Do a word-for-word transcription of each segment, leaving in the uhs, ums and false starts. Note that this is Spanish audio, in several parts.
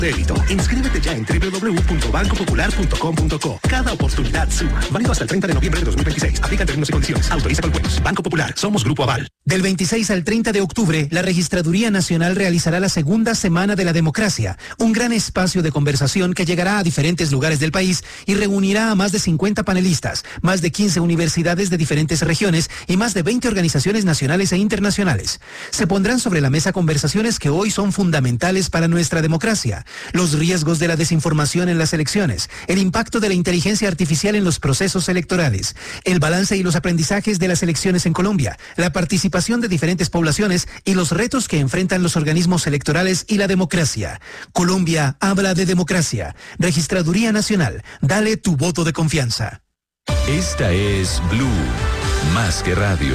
Débito. Inscríbete ya en doble u doble u doble u punto banco popular punto com punto co. Cada oportunidad suma. Válido hasta el treinta de noviembre de dos mil veintiséis. Aplica términos y condiciones. Autoriza con juegos. Banco Popular. Somos Grupo Aval. Del veintiséis al treinta de octubre, la Registraduría Nacional realizará la segunda Semana de la Democracia, un gran espacio de conversación que llegará a diferentes lugares del país y reunirá a más de cincuenta panelistas, más de quince universidades de diferentes regiones y más de veinte organizaciones nacionales e internacionales. Se pondrán sobre la mesa conversaciones que hoy son fundamentales para nuestra democracia: los riesgos de la desinformación en las elecciones, el impacto de la inteligencia artificial en los procesos electorales, el balance y los aprendizajes de las elecciones en Colombia, la participación de diferentes poblaciones y los retos que enfrentan los organismos electorales y la democracia. Colombia habla de democracia. Registraduría Nacional, dale tu voto de confianza. Esta es Blue, más que radio.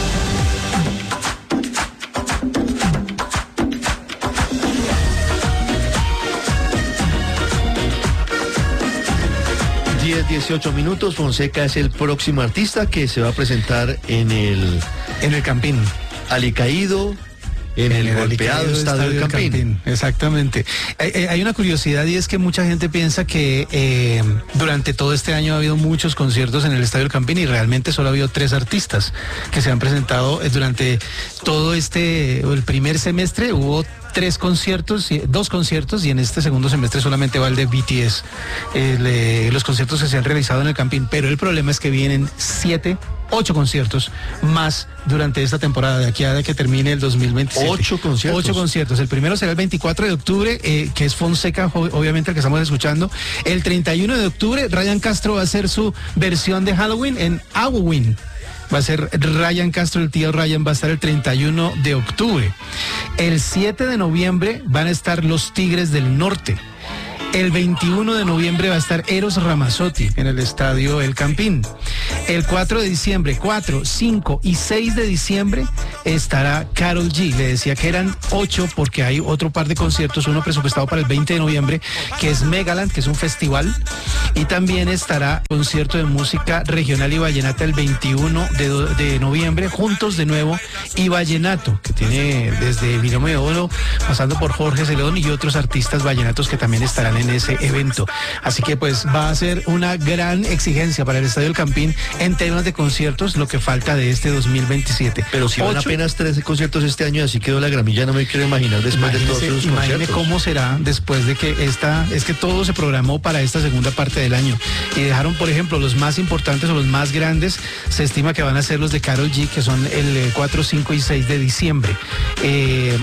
diez, dieciocho minutos. Fonseca es el próximo artista que se va a presentar en el... En el Campín. Alicaído, en, en el, el golpeado estadio del Campín. Campín. Exactamente. Hay, hay una curiosidad y es que mucha gente piensa que eh, durante todo este año ha habido muchos conciertos en el estadio del Campín y realmente solo ha habido tres artistas que se han presentado durante todo este, el primer semestre. Hubo tres conciertos, dos conciertos y en este segundo semestre solamente va el de B T S. Eh, le, los conciertos que se han realizado en el Campín, pero el problema es que vienen siete, ocho conciertos más durante esta temporada, de aquí a que termine el dos mil veintisiete. Ocho conciertos. Ocho conciertos. El primero será el veinticuatro de octubre, eh, que es Fonseca, obviamente el que estamos escuchando. El treinta y uno de octubre, Ryan Castro va a hacer su versión de Halloween en Halloween. Va a ser Ryan Castro, el tío Ryan va a estar el treinta y uno de octubre. El siete de noviembre van a estar los Tigres del Norte. El veintiuno de noviembre va a estar Eros Ramazzotti en el estadio El Campín. El cuatro de diciembre, cuatro, cinco y seis de diciembre estará Karol G. Le decía que eran ocho porque hay otro par de conciertos, uno presupuestado para el veinte de noviembre, que es Megaland, que es un festival. Y también estará concierto de música regional y vallenata el veintiuno de noviembre, Juntos de Nuevo y Vallenato, que tiene desde Binomio de Oro, pasando por Jorge Celedón y otros artistas vallenatos que también estarán en ese evento. Así que pues va a ser una gran exigencia para el Estadio El Campín en temas de conciertos, lo que falta de este dos mil veintisiete. Pero si van apenas trece conciertos este año, así quedó la gramilla, no me quiero imaginar después imagínese, de todos esos conciertos. Imagínese cómo será después de que esta, es que todo se programó para esta segunda parte del año y dejaron, por ejemplo, los más importantes o los más grandes, se estima que van a ser los de Karol G, que son el cuatro, cinco y seis de diciembre. Eh,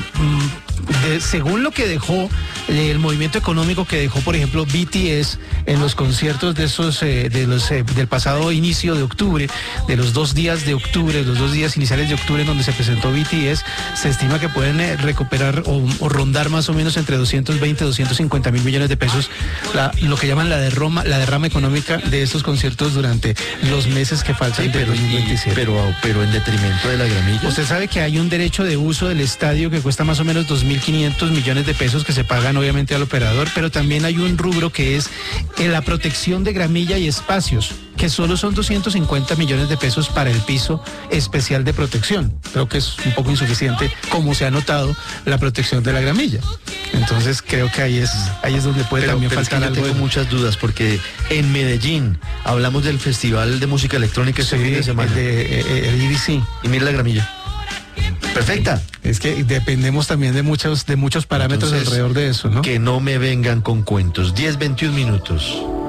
de, según lo que dejó eh, el movimiento económico que dejó, por ejemplo, B T S en los conciertos de esos eh, de los eh, del pasado inicio de octubre, de los dos días de octubre, los dos días iniciales de octubre en donde se presentó B T S, se estima que pueden eh, recuperar o, o rondar más o menos entre doscientos veinte, doscientos cincuenta mil millones de pesos, la, lo que llaman la derrama, la derrama económica de estos conciertos durante los meses que faltan sí, de pero, dos mil veintisiete. Pero, pero en detrimento de la gramilla. Usted sabe que hay un derecho de uso del estadio que cuesta más o menos dos mil quinientos millones de pesos que se pagan obviamente al operador, pero también hay un rubro que es en la protección de gramilla y espacios, que solo son doscientos cincuenta millones de pesos para el piso especial de protección. Creo que es un poco insuficiente, como se ha notado, la protección de la gramilla. Entonces creo que ahí es ahí es donde puede pero, también pero faltar es que yo algo. Tengo de... muchas dudas porque en Medellín hablamos del Festival de Música Electrónica este sí, fin de semana. El de eh, el I D C. Y mira la gramilla. Perfecta. Es que dependemos también de muchos de muchos parámetros. Entonces, alrededor de eso, ¿no? Que no me vengan con cuentos. diez, veintiún minutos.